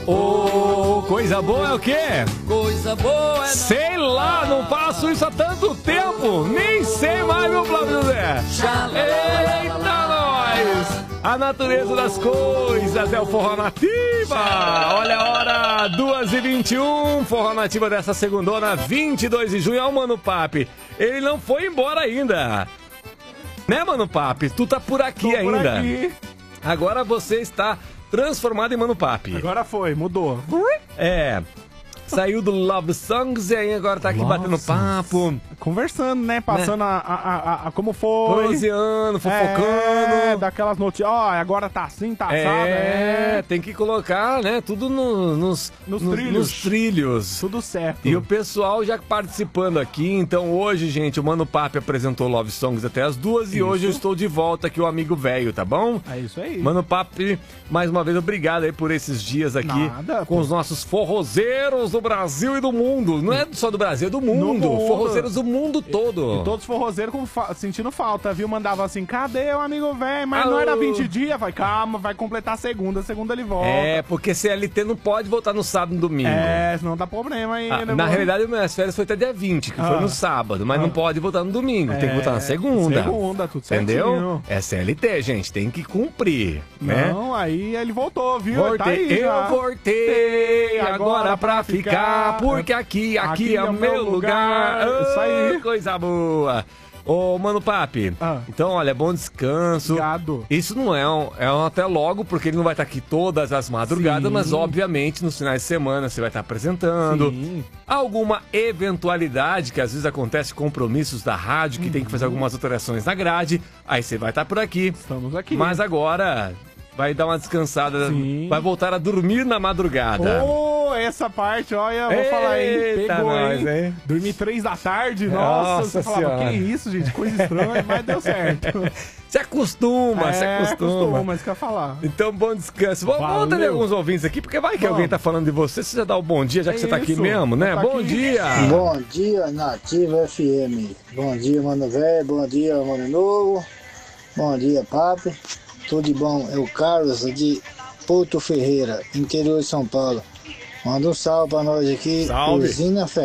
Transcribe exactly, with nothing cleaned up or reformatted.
Ô, oh, coisa boa é o quê? Coisa boa é... Sei lá, não passo isso há tanto tempo. Nem sei mais, meu Flávio José. Eita, nós! A natureza das coisas é o Forró Nativa. Olha a hora, duas e vinte e um. Forró Nativa dessa segundona, vinte e dois de junho. Olha o Mano Papi. Ele não foi embora ainda. Né, Mano Papi? Tu tá por aqui Tô por ainda. Aqui. Agora você está transformado em Mano Papi. Agora foi, mudou. É. Saiu do Love Songs e aí agora tá aqui Love batendo songs. papo. Conversando, né? Passando né? A, a, a, a como foi. Proseando, fofocando. É, daquelas notícias. Ó, agora tá assim, tá é, assado. É, tem que colocar, né? Tudo no, nos, nos, no, trilhos. nos trilhos. Tudo certo. E o pessoal já participando aqui. Então hoje, gente, o Mano Papi apresentou Love Songs até as duas. Isso. E hoje eu estou de volta aqui, o amigo velho, tá bom? É isso aí. Mano Papi, mais uma vez, obrigado aí por esses dias aqui. Nada, com pô. os nossos forrozeiros do Brasil e do mundo. Não é só do Brasil, é do mundo. mundo. Forrozeiros do mundo todo. E, e todos os forrozeiros com fa sentindo falta, viu? Mandava assim, cadê o amigo velho? Mas Alô. não era vinte dias? Vai, calma, vai completar a segunda. Segunda ele volta. É, porque C L T não pode voltar no sábado e no domingo. É, senão dá problema aí. Ah, né, na realidade, minhas férias foi até dia vinte, que ah. foi no sábado. Mas ah. não pode voltar no domingo. É, tem que voltar na segunda. Segunda, tudo Entendeu? Certinho. É C L T, gente. Tem que cumprir. Né? Não, aí ele voltou, viu? Voltei. Tá aí, eu já. voltei agora pra ficar, porque aqui, aqui, aqui é o meu lugar. lugar. Isso aí. Oh, coisa boa. Ô, Mano Papi, ah. então, olha, bom descanso. Obrigado. Isso não é um, é um até logo, porque ele não vai estar aqui todas as madrugadas, Sim. mas obviamente nos finais de semana você vai estar apresentando. Sim. Alguma eventualidade, que às vezes acontece compromissos da rádio, que uhum. tem que fazer algumas alterações na grade, aí você vai estar por aqui. Estamos aqui. Mas agora vai dar uma descansada, Sim. vai voltar a dormir na madrugada. Oh, essa parte, olha, vou Eita falar aí, pegou, nós, hein? hein? Dormir três da tarde, nossa, nossa, você falava, que isso, gente, coisa estranha, mas deu certo. Se acostuma, é, se acostuma. acostuma, mas quer falar. Então, bom descanso. Vamos voltar ali alguns ouvintes aqui, porque vai que Vamos. alguém tá falando de você, você já dá o bom dia, já que é você tá aqui mesmo, né? Tá bom aqui. dia! Bom dia, Nativa F M. Bom dia, Mano Velho, bom dia, Mano Novo. Bom dia, Papi. Tudo de bom, é o Carlos de Porto Ferreira, interior de São Paulo. Manda um salve pra nós aqui, Salve. Usina Fé.